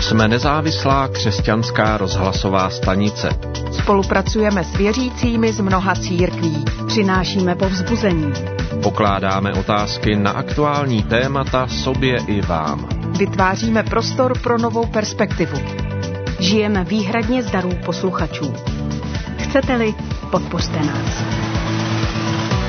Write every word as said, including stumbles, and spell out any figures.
Jsme nezávislá křesťanská rozhlasová stanice. Spolupracujeme s věřícími z mnoha církví. Přinášíme povzbuzení. Pokládáme otázky na aktuální témata sobě i vám. Vytváříme prostor pro novou perspektivu. Žijeme výhradně z darů posluchačů. Chcete-li, podpořte nás.